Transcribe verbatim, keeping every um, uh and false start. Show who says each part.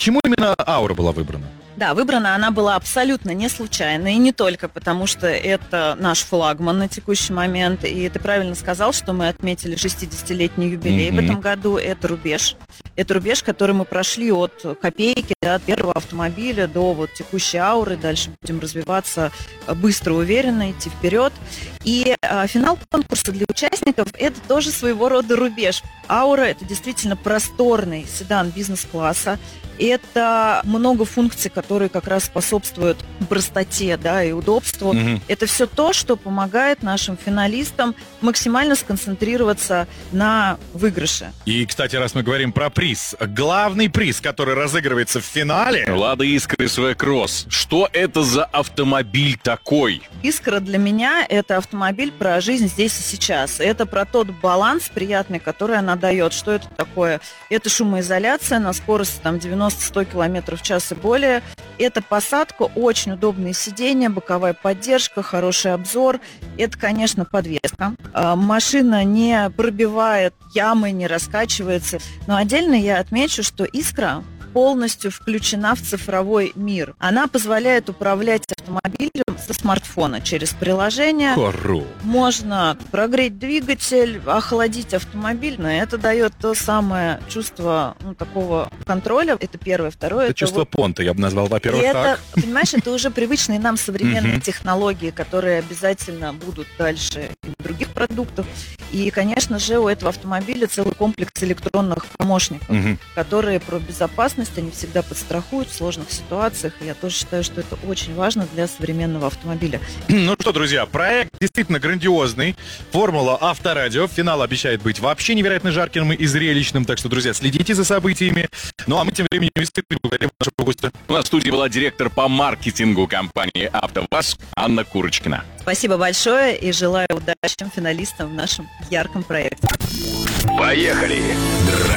Speaker 1: почему именно Аура была выбрана?
Speaker 2: Да, выбрана она была абсолютно не случайно, и не только потому, что это наш флагман на текущий момент, и ты правильно сказал, что мы отметили шестидесятилетний юбилей mm-hmm. в этом году, это рубеж. Это рубеж, который мы прошли от копейки, да, от первого автомобиля до вот текущей Ауры, дальше будем развиваться быстро, уверенно, идти вперед. И а, финал конкурса для участников – это тоже своего рода рубеж. Аура – это действительно просторный седан бизнес-класса. Это много функций, которые как раз способствуют простоте, да, и удобству. Mm-hmm. Это все то, что помогает нашим финалистам максимально сконцентрироваться на выигрыше.
Speaker 1: И, кстати, раз мы говорим про приз, главный приз, который разыгрывается в финале...
Speaker 3: Лада Искра эс ви Кросс. Что это за автомобиль такой?
Speaker 2: Искра для меня – это автомобиль про жизнь здесь и сейчас. Это про тот баланс приятный, который она дает. Что это такое? Это шумоизоляция на скорости там девяносто-сто километров в час и более. Это посадка, очень удобные сиденья, боковая поддержка, хороший обзор. Это, конечно, подвеска. Машина не пробивает ямы, не раскачивается. Но отдельно я отмечу, что Искра полностью включена в цифровой мир. Она позволяет управлять автомобилем со смартфона через приложение.
Speaker 1: Хору.
Speaker 2: Можно прогреть двигатель, охладить автомобиль, но это дает то самое чувство, ну, такого контроля. Это первое. Второе.
Speaker 1: Это, это чувство вот... понта, я бы назвал, во-первых,
Speaker 2: и
Speaker 1: так.
Speaker 2: Это, понимаешь, это уже привычные нам современные технологии, которые обязательно будут дальше и в других продуктах. И, конечно же, у этого автомобиля целый комплекс электронных помощников, которые про безопасность они всегда подстрахуют в сложных ситуациях. И я тоже считаю, что это очень важно для современного автомобиля.
Speaker 1: Ну что, друзья, проект действительно грандиозный. Формула Авторадио. Финал обещает быть вообще невероятно жарким и зрелищным. Так что, друзья, следите за событиями. Ну а мы тем временем благодарим нашего гостя.
Speaker 3: У нас в студии была директор по маркетингу компании АвтоВАЗ Анна Курочкина.
Speaker 2: Спасибо большое и желаю удачи финалистам в нашем ярком проекте.
Speaker 3: Поехали!